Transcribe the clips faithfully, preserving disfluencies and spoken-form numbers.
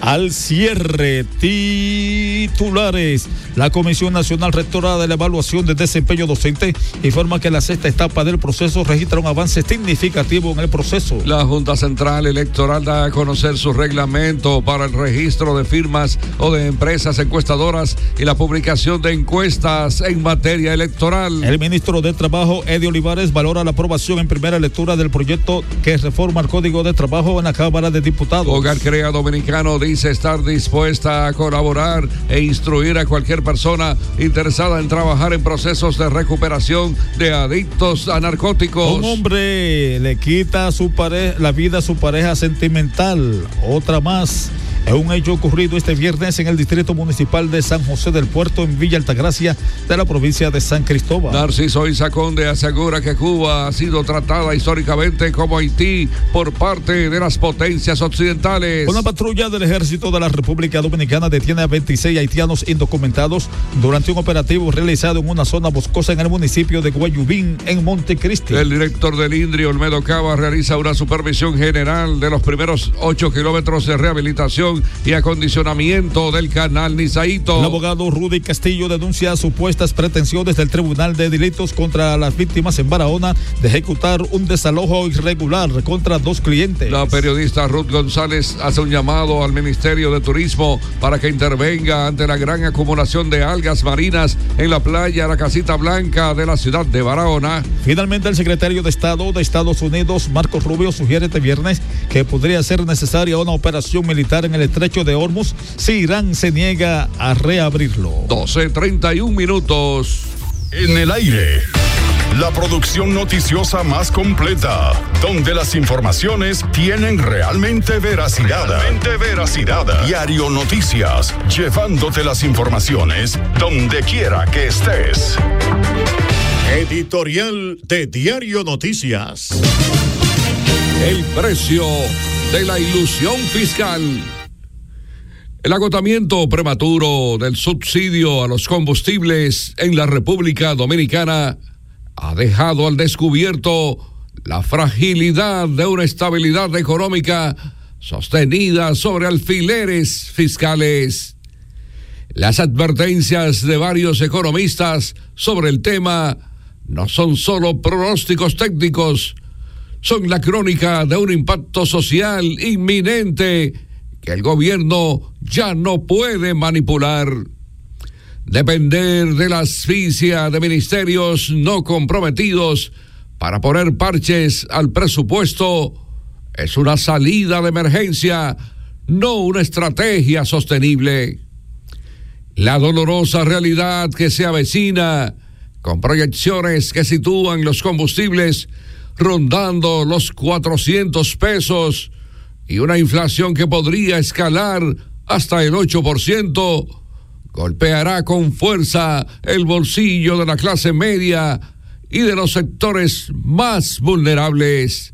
al cierre. Titulares. La Comisión Nacional Rectora de la Evaluación de Desempeño Docente informa que la sexta etapa del proceso registra un avance significativo en el proceso. La Junta Central Electoral da a conocer su reglamento para el registro de firmas o de empresas encuestadoras y la publicación de encuestas en materia electoral. El ministro de Trabajo, Eddie Olivares, valora la aprobación en primera lectura del proyecto que reforma el Código de Trabajo en la Cámara de Diputados. Hogar Crea Dominicano dice estar dispuesta a colaborar e instruir a cualquier persona interesada en trabajar en procesos de recuperación de adictos a narcóticos. Un hombre le quita a su pareja, la vida a su pareja sentimental. Otra más. Es un hecho ocurrido este viernes en el Distrito Municipal de San José del Puerto, en Villa Altagracia, de la provincia de San Cristóbal. Narciso Isa Conde asegura que Cuba ha sido tratada históricamente como Haití por parte de las potencias occidentales. Una patrulla del Ejército de la República Dominicana detiene a veintiséis haitianos indocumentados durante un operativo realizado en una zona boscosa en el municipio de Guayubín, en Montecristi. El director del INDRI, Olmedo Cava, realiza una supervisión general de los primeros ocho kilómetros de rehabilitación y acondicionamiento del canal Nizaito. El abogado Rudy Castillo denuncia supuestas pretensiones del Tribunal de Delitos contra las víctimas en Barahona de ejecutar un desalojo irregular contra dos clientes. La periodista Ruth González hace un llamado al Ministerio de Turismo para que intervenga ante la gran acumulación de algas marinas en la playa La Casita Blanca de la ciudad de Barahona. Finalmente, el secretario de Estado de Estados Unidos, Marco Rubio, sugiere este viernes que podría ser necesaria una operación militar en el estrecho de Hormuz si Irán se niega a reabrirlo. doce treinta y un minutos. En el aire, la producción noticiosa más completa, donde las informaciones tienen realmente veracidad. Realmente veracidad. Diario Noticias, llevándote las informaciones donde quiera que estés. Editorial de Diario Noticias. El precio de la ilusión fiscal. El agotamiento prematuro del subsidio a los combustibles en la República Dominicana ha dejado al descubierto la fragilidad de una estabilidad económica sostenida sobre alfileres fiscales. Las advertencias de varios economistas sobre el tema no son solo pronósticos técnicos, son la crónica de un impacto social inminente que el gobierno ya no puede manipular. Depender de la asfixia de ministerios no comprometidos para poner parches al presupuesto es una salida de emergencia, no una estrategia sostenible. La dolorosa realidad que se avecina, con proyecciones que sitúan los combustibles rondando los cuatrocientos pesos, y una inflación que podría escalar hasta el ocho por ciento, golpeará con fuerza el bolsillo de la clase media y de los sectores más vulnerables.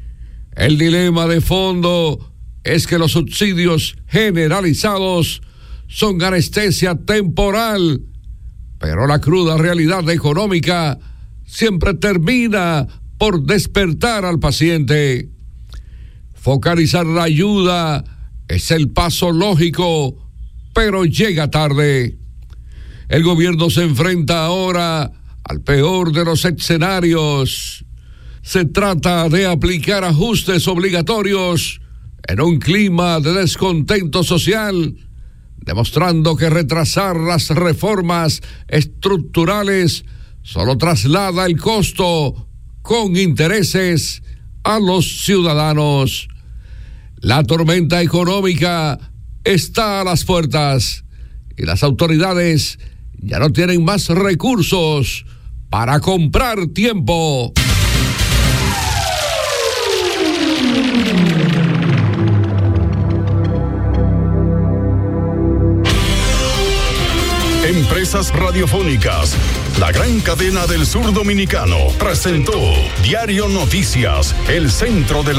El dilema de fondo es que los subsidios generalizados son anestesia temporal, pero la cruda realidad económica siempre termina por despertar al paciente. Focalizar la ayuda es el paso lógico, pero llega tarde. El gobierno se enfrenta ahora al peor de los escenarios. Se trata de aplicar ajustes obligatorios en un clima de descontento social, demostrando que retrasar las reformas estructurales solo traslada el costo con intereses a los ciudadanos. La tormenta económica está a las puertas y las autoridades ya no tienen más recursos para comprar tiempo. Empresas Radiofónicas, la gran cadena del sur dominicano, presentó Diario Noticias, el centro de la